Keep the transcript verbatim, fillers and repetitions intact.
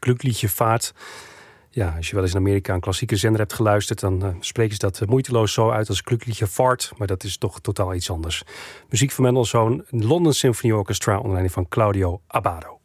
Glückliche Fahrt. Ja, als je wel eens in Amerika een klassieke zender hebt geluisterd, dan uh, spreken ze dat uh, moeiteloos zo uit als Glückliche Fahrt. Maar dat is toch totaal iets anders. Muziek van Mendelssohn, London Symphony Orchestra onder leiding van Claudio Abbado.